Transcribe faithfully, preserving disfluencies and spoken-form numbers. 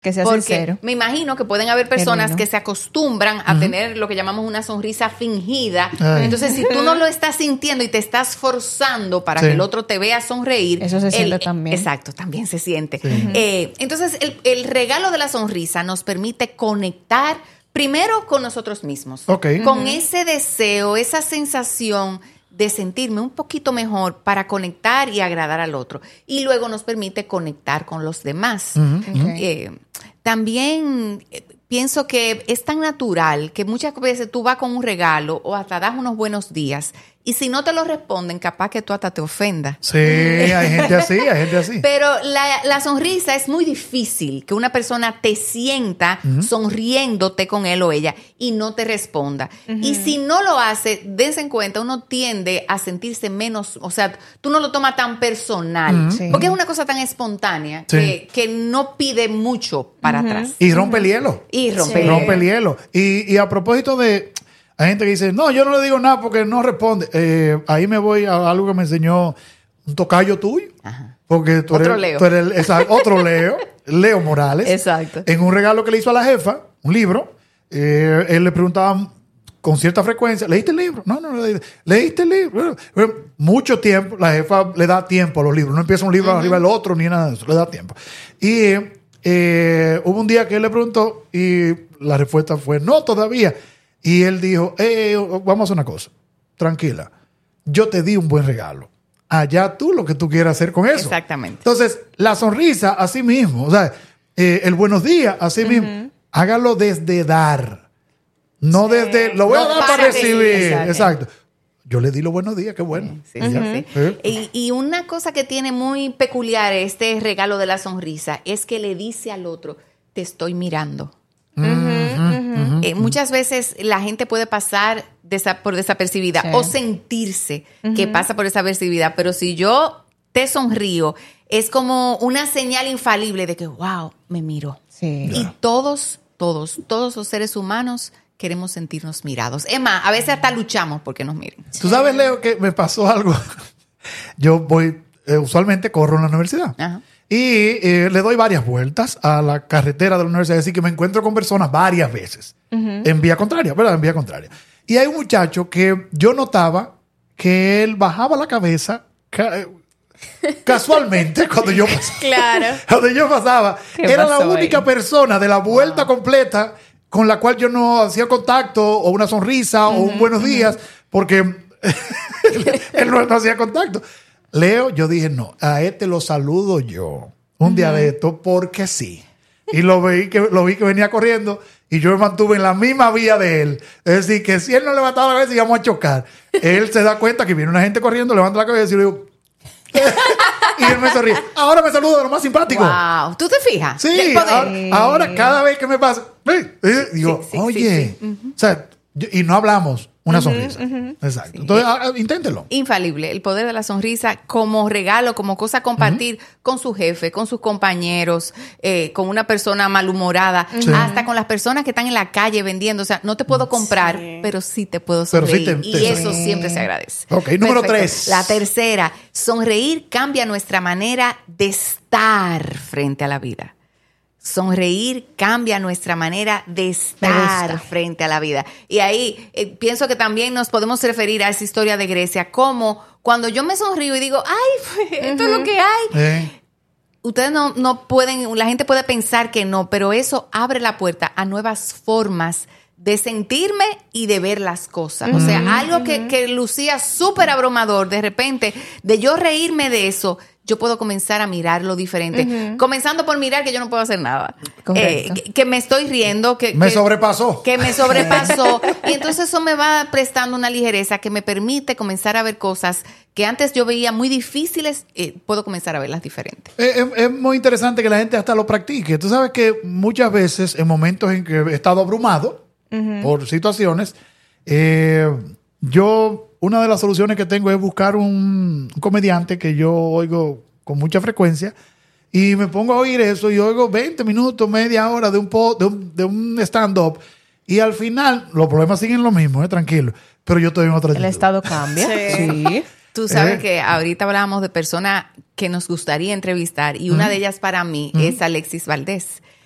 Que sea Porque sincero. me imagino que pueden haber personas que se acostumbran a uh-huh. tener lo que llamamos una sonrisa fingida. Ay. Entonces, si tú no lo estás sintiendo y te estás forzando para sí. que el otro te vea sonreír. Eso se el, siente también. Exacto, también se siente. Sí. Uh-huh. Eh, entonces, el, el regalo de la sonrisa nos permite conectar primero con nosotros mismos. Okay. Con Uh-huh. ese deseo, esa sensación de sentirme un poquito mejor para conectar y agradar al otro. Y luego nos permite conectar con los demás. Uh-huh. Okay. Eh, también eh, pienso que es tan natural que muchas veces tú vas con un regalo o hasta das unos buenos días y si no te lo responden, capaz que tú hasta te ofendas. Sí, hay gente así, hay gente así. Pero la, la sonrisa es muy difícil que una persona te sienta uh-huh. sonriéndote con él o ella y no te responda. Uh-huh. Y si no lo hace, dense en cuenta, uno tiende a sentirse menos, o sea, tú no lo tomas tan personal, uh-huh. sí. porque es una cosa tan espontánea sí. que, que no pide mucho para uh-huh. atrás. Y rompe el hielo. Y rompe, sí. el, rompe el hielo. Y, y a propósito de... Hay gente que dice, no, yo no le digo nada porque no responde. Eh, ahí me voy a algo que me enseñó un tocayo tuyo. Ajá. Porque tú otro eres, Leo. Tú eres el, esa, otro Leo, Leo Morales. Exacto. En un regalo que le hizo a la jefa, un libro, eh, él le preguntaba con cierta frecuencia, ¿leíste el libro? No, no, no ¿leíste el libro? Bueno, mucho tiempo, la jefa le da tiempo a los libros. No empieza un libro uh-huh. arriba del otro ni nada de eso, le da tiempo. Y eh, hubo un día que él le preguntó y la respuesta fue, no, todavía. Y él dijo, eh, vamos a hacer una cosa, tranquila, yo te di un buen regalo, allá tú lo que tú quieras hacer con eso. Exactamente. Entonces, la sonrisa así mismo, o sea, eh, el buenos días así uh-huh. mismo, hágalo desde dar, no sí. desde, lo voy no a dar para recibir. Exacto. Exacto. Yo le di los buenos días, qué bueno. Sí, sí, uh-huh. sí. ¿Eh? Y, y una cosa que tiene muy peculiar este regalo de la sonrisa es que le dice al otro, te estoy mirando. Uh-huh, uh-huh, eh, muchas veces la gente puede pasar desa- por desapercibida sí. o sentirse uh-huh. que pasa por desapercibida, pero si yo te sonrío, es como una señal infalible de que, wow, me miró. Sí. Y yeah. todos, todos, todos los seres humanos queremos sentirnos mirados. Es más, a veces hasta luchamos porque nos miren. Tú sabes, Leo, que me pasó algo. Yo voy, eh, usualmente corro en la universidad. Ajá. Y eh, le doy varias vueltas a la carretera de la universidad. Es decir, que me encuentro con personas varias veces. Uh-huh. En vía contraria, ¿verdad? En vía contraria. Y hay un muchacho que yo notaba que él bajaba la cabeza ca- casualmente cuando yo pasaba. Claro. Cuando yo pasaba. Era la única ahí? persona de la vuelta wow. completa con la cual yo no hacía contacto o una sonrisa uh-huh, o un buenos uh-huh. días porque él no, no hacía contacto. Leo, yo dije, no, a este lo saludo yo un uh-huh. día de esto porque sí. Y lo vi, que, lo vi que venía corriendo y yo me mantuve en la misma vía de él. Es decir, que si él no levantaba la cabeza íbamos a chocar. Él se da cuenta que viene una gente corriendo, levanta la cabeza y le digo... y él me sonríe. Ahora me saluda de lo más simpático. Wow, ¿tú te fijas? Sí, ahora, ahora cada vez que me pasa, digo, sí, sí, oye, sí, sí. Uh-huh. o sea, yo, y no hablamos una uh-huh, sonrisa. Uh-huh. Exacto. Sí. Entonces, a, inténtelo. Infalible, el poder de la sonrisa como regalo, como cosa a compartir uh-huh. con su jefe, con sus compañeros, eh, con una persona malhumorada, sí. hasta con las personas que están en la calle vendiendo. O sea, no te puedo comprar, sí. pero sí te puedo sonreír. Sí te, y te eso sí. siempre se agradece. Ok, número Perfecto. tres. La tercera, sonreír cambia nuestra manera de estar frente a la vida. Sonreír cambia nuestra manera de estar frente a la vida. Y ahí eh, pienso que también nos podemos referir a esa historia de Grecia, como cuando yo me sonrío y digo, ay, pues, esto uh-huh. es lo que hay. Eh. Ustedes no, no pueden, la gente puede pensar que no, pero eso abre la puerta a nuevas formas de sentirme y de ver las cosas. Uh-huh. O sea, algo que, que lucía súper abrumador, de repente, de yo reírme de eso, yo puedo comenzar a mirarlo diferente. Uh-huh. Comenzando por mirar que yo no puedo hacer nada. Eh, que, que me estoy riendo. Que, me que, sobrepasó. Que me sobrepasó. Y entonces eso me va prestando una ligereza que me permite comenzar a ver cosas que antes yo veía muy difíciles. Eh, puedo comenzar a verlas diferentes. Es, es, es muy interesante que la gente hasta lo practique. Tú sabes que muchas veces, en momentos en que he estado abrumado uh-huh. por situaciones, eh, yo... Una de las soluciones que tengo es buscar un, un comediante que yo oigo con mucha frecuencia y me pongo a oír eso y oigo veinte minutos, media hora de un, po, de un, de un stand-up y al final los problemas siguen lo mismo, eh, tranquilo, pero yo estoy en otra actitud. El estado cambia. Sí. sí. Tú sabes eh. que ahorita hablábamos de personas que nos gustaría entrevistar y una uh-huh. de ellas para mí uh-huh. es Alexis Valdés.